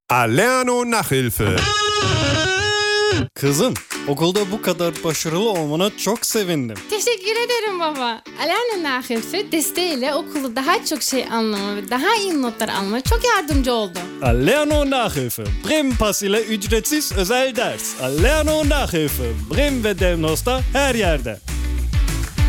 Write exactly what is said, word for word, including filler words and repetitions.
Alerno Nachhilfe. Kızım, okulda bu kadar başarılı olmana çok sevindim. Teşekkür ederim baba. Alerno Nachhilfe desteğiyle okulu daha çok şey anlama ve daha iyi notlar almama çok yardımcı oldu. Alerno Nachhilfe, Bremen Pass ile ücretsiz özel ders. Alerno Nachhilfe, Bremen ve Delnos'ta her yerde.